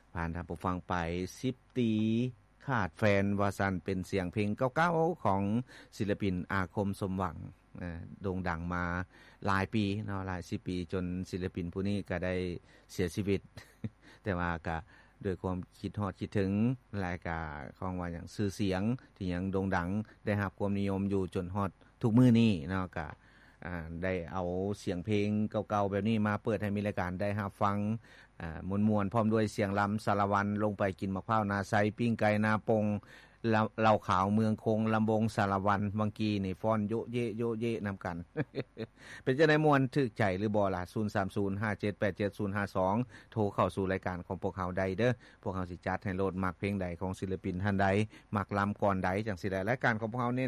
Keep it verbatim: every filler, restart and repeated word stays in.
ผ่านท่านผู้ฟังไปสิบตีขาดแฟนว่าซั่นเป็นเสียงเพลงเก่าๆของศิลปินอาคมสมหวังเอ่อโด่งดังมาหลายปีเนาะหลายสิบปีจนศิลปินผู้นี้ก็ได้เสียชีวิต แต่ว่าก็ด้วยความคิดฮอดคิดถึงรายการของว่าหยังชื่อเสียงที่ยังโด่งดังได้รับความนิยมอยู่จนฮอดทุกมื้อนี้เนาะก็อ่าได้เอาเสียงเพลงเก่าๆแบบนี้มาเปิดให้มีรายการได้รับฟังอ่ามวนๆพร้อมด้วยเสียงลำสารวันลงไปกินมะพร้าวนาไซปิ้งไก่นาปงเหล้าขาวเมืองคงลำบงสารวันบางกีนี่ฟ้อนโยเยโยเยนํากัน เป็นจังได๋ม่วนถึกใจหรือบ่ล่ะศูนย์ สาม ศูนย์ ห้า เจ็ด แปด เจ็ด ศูนย์ ห้า สองโทรเข้าสู่รายการของพวกเฮาได้เด้อพวกเฮาสิจัดให้โหลดมักเพลงใดของศิลปินท่านใดมักลำก่อนใดจังสิได้รายการของพวกเฮาเน้น